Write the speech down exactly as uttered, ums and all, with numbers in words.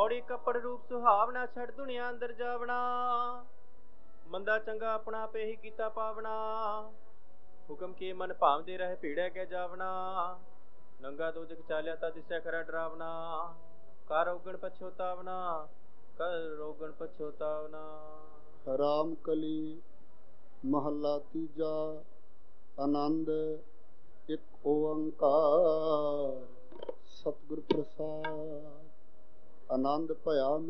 ਕੌੜੀ ਕੱਪੜ ਰੂਪ ਸੁਹਾਵਣਾ, ਛੱਡ ਦੁਨੀਆ ਅੰਦਰ ਜਾਵਣਾ। ਮੰਦਾ ਚੰਗਾ ਆਪਣਾ ਆਪੇ ਹੀ ਕੀਤਾ ਪਾਵਣਾ। ਹੁਕਮ ਕੀ ਮਨ ਭਾਵਦੇ ਰਹੇ ਭੀੜੈ ਕੇ ਜਾਵਣਾ। ਨੰਗਾ ਦੋਜਕ ਚਾਲਿਆ ਤਾਂ ਦਿਸਿਆ ਖਰਾ ਡਰਾਵਣਾ। ਕਰ ਔਗਣ ਪਛੋਤਾਵਣਾ, ਕਰ ਔਗਣ ਪਛੋਤਾਵਣਾ। ਰਾਮ ਕਲੀ ਮਹੱਲਾ ਤੀਜਾ। ਆਨੰਦ ਇੱਕ ਓੰਕਾਰ ਸਤਿਗੁਰ ਪ੍ਰਸਾਦਿ। ਆਨੰਦ ਭਇਆ